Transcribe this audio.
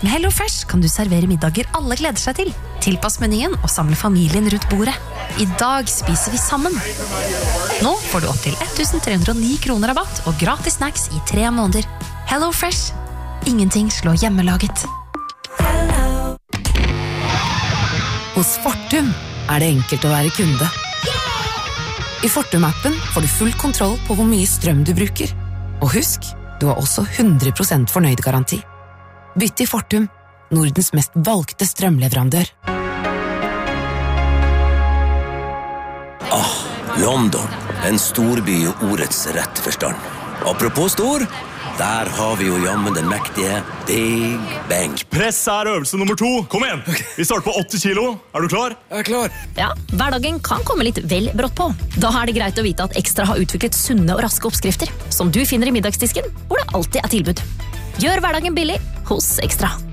Med HelloFresh kan du servere middager alle gleder seg til. Tilpass menyen og samle familien rundt bordet. I dag spiser vi sammen. Nå får du opp til 1309 kroner rabatt og gratis snacks i 3 måneder. HelloFresh. Ingenting slår hjemmelaget. Hos Fortum det enkelt å være kunde. I Fortum-appen får du full kontroll på hvor mye strøm du bruker. Og husk, du har også 100% fornøyd-garanti. Bytt til Fortum, Nordens mest valgte strømleverandør. London, en storby i ordets rette forstand. Apropos stor, der har vi jo jammen den mektige Big Bang. Press øvelse nummer 2. Kom igjen! Vi starter på 80 kilo. Du klar? Jeg klar. Ja, hverdagen kan komme litt vel brått på. Da det greit å vite at Ekstra har utviklet sunne og raske oppskrifter, som du finner i middagsdisken, hvor det alltid tilbud. Gjør hverdagen billig hos Ekstra.